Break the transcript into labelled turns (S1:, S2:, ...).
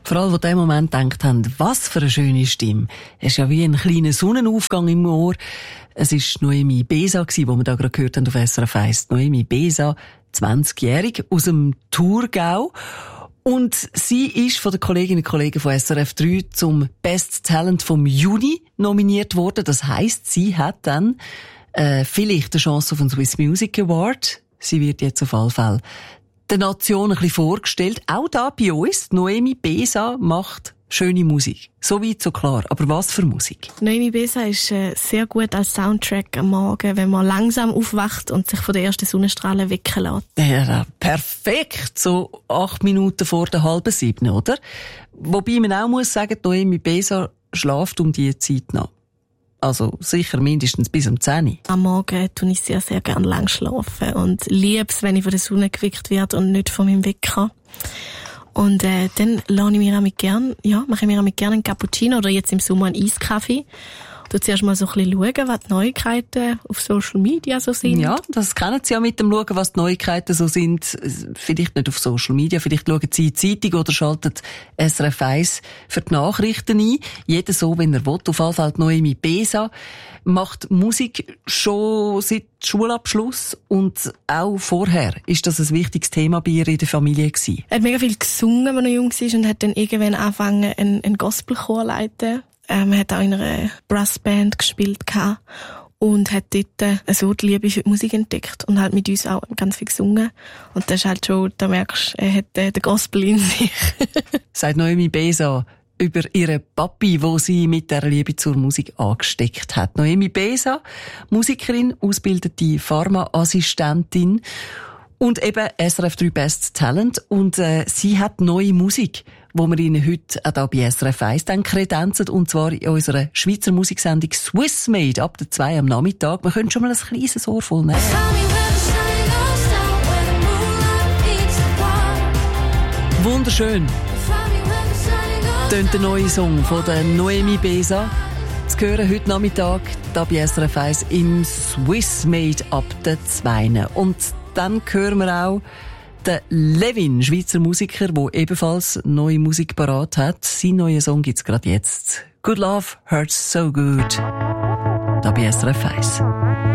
S1: Vor allem, die in dem Moment gedacht haben, was für eine schöne Stimme. Es ist ja wie ein kleiner Sonnenaufgang im Ohr. Es war Noemi Besa, die wir da gerade gehört haben auf SRF 1. Noemi Besa, 20-jährig, aus dem Thurgau. Und sie ist von den Kolleginnen und Kollegen von SRF 3 zum Best Talent vom Juni nominiert worden. Das heisst, sie hat dann vielleicht eine Chance auf den Swiss Music Award. Sie wird jetzt auf alle Fälle der Nation ein bisschen vorgestellt. Auch da bei uns, Noemi Besa macht schöne Musik. So weit, so klar. Aber was für Musik?
S2: Noemi Besa ist sehr gut als Soundtrack am Morgen, wenn man langsam aufwacht und sich von den ersten Sonnenstrahlen wecken lässt.
S1: Ja, perfekt. So 8 Minuten vor der 6:30, oder? Wobei man auch muss sagen, Noemi Besa schläft um diese Zeit nach. Also sicher mindestens bis um 10.
S2: Am Morgen tue ich sehr, sehr gerne lang schlafen und liebe es, wenn ich von der Sonne geweckt werde und nicht von meinem Wecker. Und dann mache ich mir auch gerne einen Cappuccino oder jetzt im Sommer einen Eiskaffee. Du zuerst mal so ein bisschen schauen, was die Neuigkeiten auf Social Media so sind.
S1: Ja, das kennen Sie ja mit dem Schauen, was die Neuigkeiten so sind. Vielleicht nicht auf Social Media, vielleicht schauen Sie in die Zeitung oder schalten SRF 1 für die Nachrichten ein. Jeder so, wenn er will. Auf jeden Fall Noemi Besa macht Musik schon seit Schulabschluss und auch vorher ist das ein wichtiges Thema bei ihr in der Familie gewesen.
S2: Er hat mega viel gesungen, als er jung war und hat dann irgendwann angefangen, einen Gospelchor zu leiten. Er hat auch in einer Brassband gespielt und hat dort so die Liebe für die Musik entdeckt und halt mit uns auch ganz viel gesungen. Und das ist halt schon, da merkst du, er hat den Gospel in sich.
S1: Sagt Noemi Besa über ihren Papi, wo sie mit der Liebe zur Musik angesteckt hat. Noemi Besa, Musikerin, ausgebildete Pharmaassistentin und eben SRF 3 Best Talent. Und sie hat neue Musik, wo wir Ihnen heute auch hier bei SRF 1 dann kredenzen, und zwar in unserer Schweizer Musiksendung Swiss Made ab der 2 am Nachmittag. Wir können schon mal ein kleines Ohr voll nehmen. Wunderschön. Tönt der neue Song von der Noemi Besa. Zu hören heute Nachmittag hier bei SRF 1 im Swiss Made ab der 2. Und dann hören wir auch den Levin, Schweizer Musiker, der ebenfalls neue Musik parat hat. Sein neuer Song gibt's gerade jetzt. Good Love Hurts So Good. Da bei SRF 1.